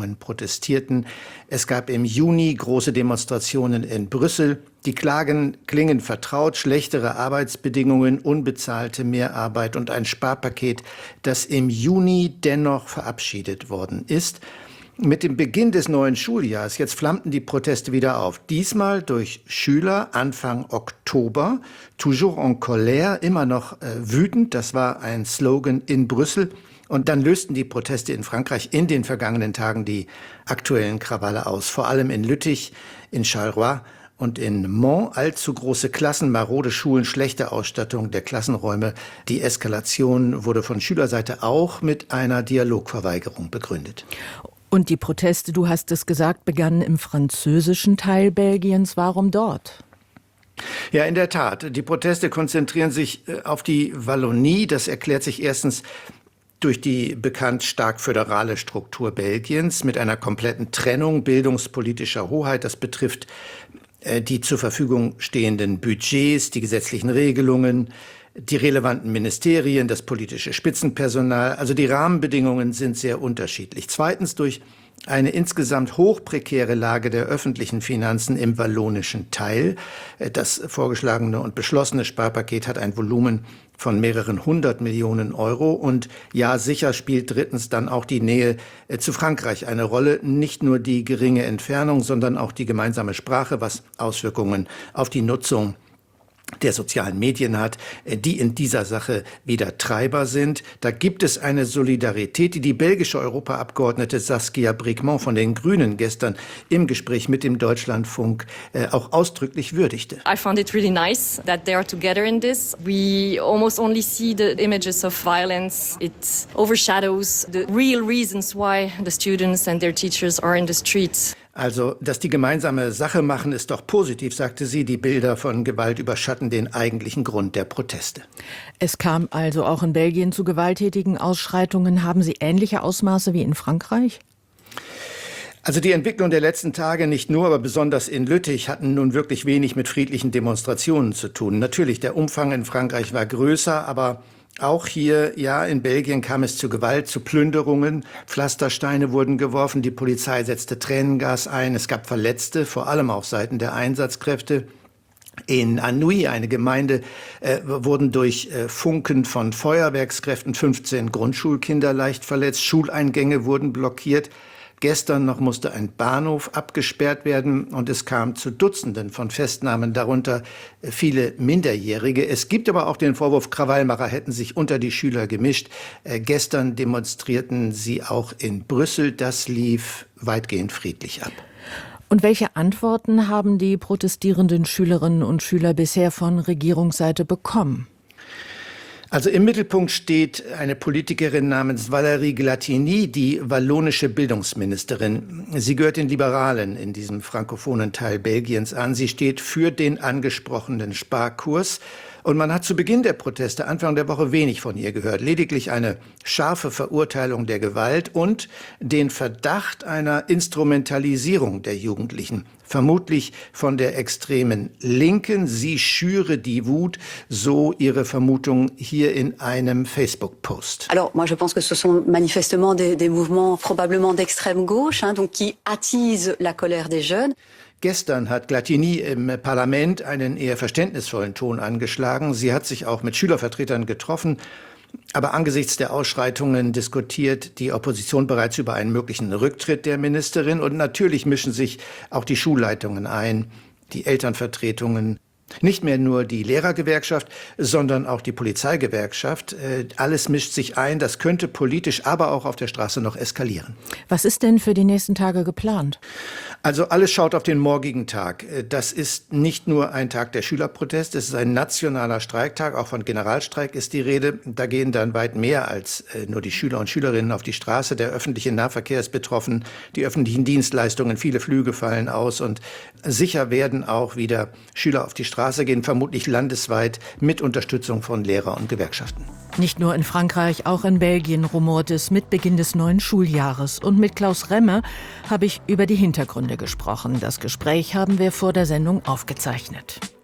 Schulleitungen protestierten. Es gab im Juni große Demonstrationen in Brüssel. Die Klagen klingen vertraut: schlechtere Arbeitsbedingungen, unbezahlte Mehrarbeit und ein Sparpaket, das im Juni dennoch verabschiedet worden ist. Mit dem Beginn des neuen Schuljahres, jetzt flammten die Proteste wieder auf. Diesmal durch Schüler Anfang Oktober. Toujours en colère, immer noch wütend, das war ein Slogan in Brüssel. Und dann lösten die Proteste in Frankreich in den vergangenen Tagen die aktuellen Krawalle aus. Vor allem in Lüttich, in Charleroi und in Mons. Allzu große Klassen, marode Schulen, schlechte Ausstattung der Klassenräume. Die Eskalation wurde von Schülerseite auch mit einer Dialogverweigerung begründet. Und die Proteste, du hast es gesagt, begannen im französischen Teil Belgiens. Warum dort? Ja, in der Tat. Die Proteste konzentrieren sich auf die Wallonie. Das erklärt sich erstens durch die bekannt stark föderale Struktur Belgiens mit einer kompletten Trennung bildungspolitischer Hoheit. Das betrifft die zur Verfügung stehenden Budgets, die gesetzlichen Regelungen, die relevanten Ministerien, das politische Spitzenpersonal. Also die Rahmenbedingungen sind sehr unterschiedlich. Zweitens durch eine insgesamt hochprekäre Lage der öffentlichen Finanzen im wallonischen Teil. Das vorgeschlagene und beschlossene Sparpaket hat ein Volumen von mehreren 100 Millionen Euro. Und ja, sicher spielt drittens dann auch die Nähe zu Frankreich eine Rolle. Nicht nur die geringe Entfernung, sondern auch die gemeinsame Sprache, was Auswirkungen auf die Nutzung der sozialen Medien hat, die in dieser Sache wieder Treiber sind. Da gibt es eine Solidarität, die die belgische Europaabgeordnete Saskia Brikmont von den Grünen gestern im Gespräch mit dem Deutschlandfunk auch ausdrücklich würdigte. I found it really nice that they are together in this. We almost only see the images of violence. It overshadows the real reasons why the students and their teachers are in the streets. Also, dass die gemeinsame Sache machen, ist doch positiv, sagte sie. Die Bilder von Gewalt überschatten den eigentlichen Grund der Proteste. Es kam also auch in Belgien zu gewalttätigen Ausschreitungen. Haben sie ähnliche Ausmaße wie in Frankreich? Also die Entwicklung der letzten Tage, nicht nur, aber besonders in Lüttich, hatten nun wirklich wenig mit friedlichen Demonstrationen zu tun. Natürlich, der Umfang in Frankreich war größer, aber auch hier, ja, in Belgien kam es zu Gewalt, zu Plünderungen. Pflastersteine wurden geworfen, die Polizei setzte Tränengas ein. Es gab Verletzte, vor allem auf Seiten der Einsatzkräfte. In Anhui, eine Gemeinde, wurden durch Funken von Feuerwerkskräften 15 Grundschulkinder leicht verletzt. Schuleingänge wurden blockiert. Gestern noch musste ein Bahnhof abgesperrt werden und es kam zu Dutzenden von Festnahmen, darunter viele Minderjährige. Es gibt aber auch den Vorwurf, Krawallmacher hätten sich unter die Schüler gemischt. Gestern demonstrierten sie auch in Brüssel. Das lief weitgehend friedlich ab. Und welche Antworten haben die protestierenden Schülerinnen und Schüler bisher von Regierungsseite bekommen? Also im Mittelpunkt steht eine Politikerin namens Valérie Glatini, die wallonische Bildungsministerin. Sie gehört den Liberalen in diesem frankophonen Teil Belgiens an. Sie steht für den angesprochenen Sparkurs. Und man hat zu Beginn der Proteste Anfang der Woche wenig von ihr gehört. Lediglich eine scharfe Verurteilung der Gewalt und den Verdacht einer Instrumentalisierung der Jugendlichen. Vermutlich von der extremen Linken. Sie schüre die Wut, so ihre Vermutung hier in einem Facebook-Post. Alors, moi, je pense que ce sont manifestement des mouvements probablement d'extrême gauche, donc qui attisent la colère des jeunes. Gestern hat Glatini im Parlament einen eher verständnisvollen Ton angeschlagen. Sie hat sich auch mit Schülervertretern getroffen. Aber angesichts der Ausschreitungen diskutiert die Opposition bereits über einen möglichen Rücktritt der Ministerin. Und natürlich mischen sich auch die Schulleitungen ein, die Elternvertretungen. Nicht mehr nur die Lehrergewerkschaft, sondern auch die Polizeigewerkschaft. Alles mischt sich ein. Das könnte politisch, aber auch auf der Straße noch eskalieren. Was ist denn für die nächsten Tage geplant? Also alles schaut auf den morgigen Tag. Das ist nicht nur ein Tag der Schülerprotest, es ist ein nationaler Streiktag. Auch von Generalstreik ist die Rede. Da gehen dann weit mehr als nur die Schüler und Schülerinnen auf die Straße. Der öffentliche Nahverkehr ist betroffen, die öffentlichen Dienstleistungen, viele Flüge fallen aus. Und sicher werden auch wieder Schüler auf die Straße gehen, vermutlich landesweit mit Unterstützung von Lehrer und Gewerkschaften. Nicht nur in Frankreich, auch in Belgien rumort es mit Beginn des neuen Schuljahres. Und mit Klaus Remme habe ich über die Hintergründe gesprochen. Das Gespräch haben wir vor der Sendung aufgezeichnet.